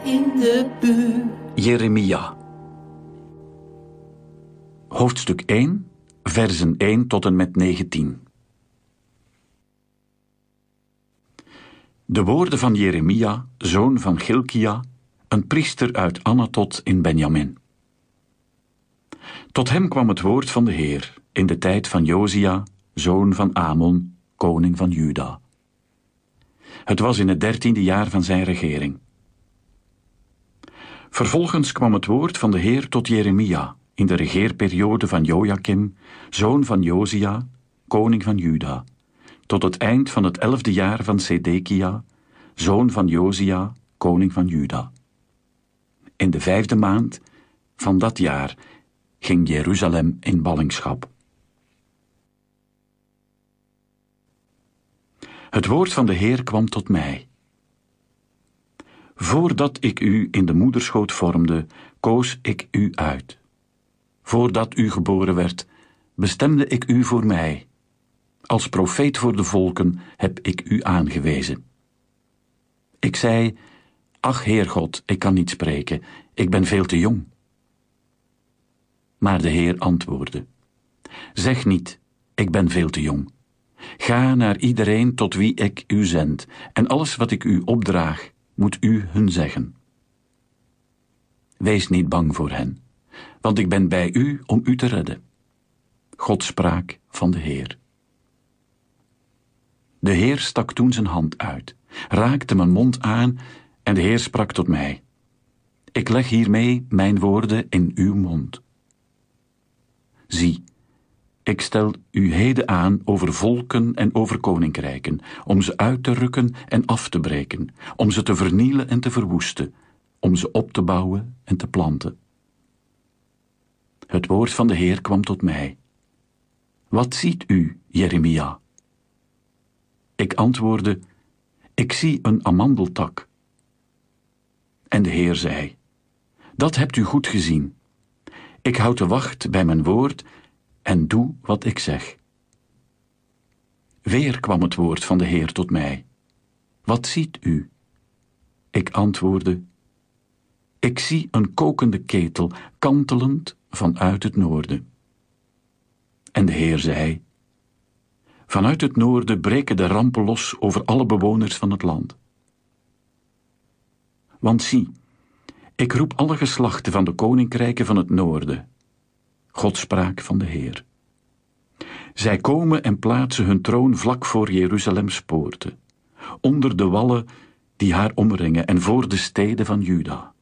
in de buurt. Jeremia. Hoofdstuk 1, versen 1 tot en met 19. De woorden van Jeremia, zoon van Gilkia, een priester uit Anatot in Benjamin. Tot hem kwam het woord van de Heer in de tijd van Josia, zoon van Amon, koning van Juda. Het was in het 13e jaar van zijn regering. Vervolgens kwam het woord van de Heer tot Jeremia in de regeerperiode van Jojakim, zoon van Josia, koning van Juda, tot het eind van het 11e jaar van Sedekia, zoon van Josia, koning van Juda. In de 5e maand van dat jaar ging Jeruzalem in ballingschap. Het woord van de Heer kwam tot mij. Voordat ik u in de moederschoot vormde, koos ik u uit. Voordat u geboren werd, bestemde ik u voor mij. Als profeet voor de volken heb ik u aangewezen. Ik zei, ach Heer God, ik kan niet spreken, ik ben veel te jong. Maar de Heer antwoordde, zeg niet, ik ben veel te jong. Ga naar iedereen tot wie ik u zend, en alles wat ik u opdraag, moet u hun zeggen. Wees niet bang voor hen, want ik ben bij u om u te redden. God spraak van de Heer. De Heer stak toen zijn hand uit, raakte mijn mond aan en de Heer sprak tot mij. Ik leg hiermee mijn woorden in uw mond. Zie, ik stel u heden aan over volken en over koninkrijken, om ze uit te rukken en af te breken, om ze te vernielen en te verwoesten, om ze op te bouwen en te planten. Het woord van de Heer kwam tot mij. Wat ziet u, Jeremia? Ik antwoordde, ik zie een amandeltak. En de Heer zei, dat hebt u goed gezien. Ik houd de wacht bij mijn woord en doe wat ik zeg. Weer kwam het woord van de Heer tot mij. Wat ziet u? Ik antwoordde, ik zie een kokende ketel, kantelend vanuit het noorden. En de Heer zei, vanuit het noorden breken de rampen los over alle bewoners van het land. Want zie, ik roep alle geslachten van de koninkrijken van het noorden. God spraak van de Heer. Zij komen en plaatsen hun troon vlak voor Jeruzalems poorten, onder de wallen die haar omringen en voor de steden van Juda.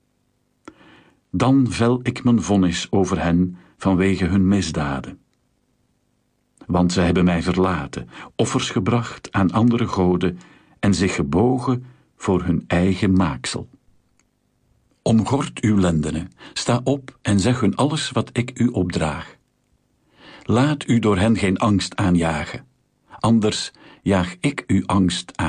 Dan vel ik mijn vonnis over hen vanwege hun misdaden. Want zij hebben mij verlaten, offers gebracht aan andere goden en zich gebogen voor hun eigen maaksel. Omgord uw lendenen, sta op en zeg hun alles wat ik u opdraag. Laat u door hen geen angst aanjagen, anders jaag ik u angst aan.